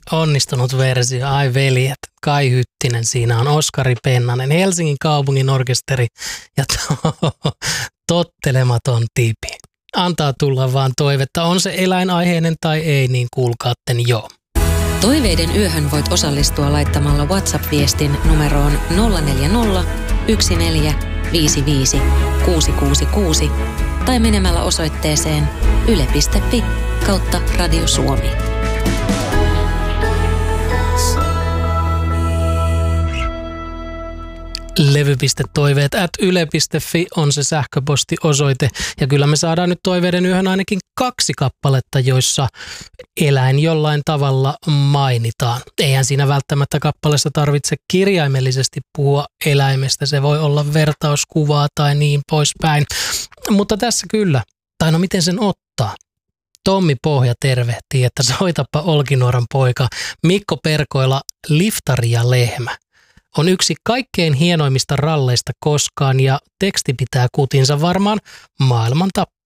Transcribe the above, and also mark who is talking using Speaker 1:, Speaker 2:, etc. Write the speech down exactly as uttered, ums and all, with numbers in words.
Speaker 1: onnistunut versio. Ai veljet, Kai Hyttinen, siinä on Oskari Pennanen, Helsingin kaupungin orkesteri ja to- tottelematon tipi. Antaa tulla vaan toivetta, on se eläinaiheinen tai ei, niin kuulkaatten jo.
Speaker 2: Toiveiden yöhön voit osallistua laittamalla WhatsApp-viestin numeroon nolla neljä nolla, yksi neljä, viisi viisi, kuusi kuusi kuusi tai menemällä osoitteeseen yle piste fi kautta Radio Suomi.
Speaker 1: Levy.toiveet at yle piste fi on se sähköpostiosoite. Ja kyllä me saadaan nyt toiveiden yöhön ainakin kaksi kappaletta, joissa eläin jollain tavalla mainitaan. Eihän siinä välttämättä kappaleessa tarvitse kirjaimellisesti puhua eläimestä. Se voi olla vertauskuvaa tai niin poispäin. Mutta tässä kyllä. Tai no miten sen ottaa? Tommi Pohja tervehtii, että soitapa Olkinuoran poika. Mikko Perkoila, Liftari ja lehmä on yksi kaikkein hienoimmista ralleista koskaan ja teksti pitää kutinsa varmaan maailman tappiin.